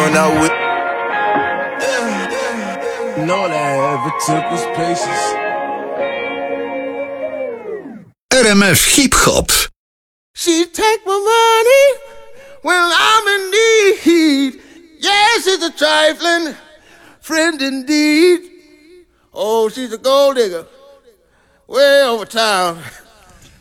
going out with. No, that ever took was patience. RMF Hip Hop. She take my money when I'm in need. Yes, she's a trifling friend indeed. Oh, she's a gold digger way over town.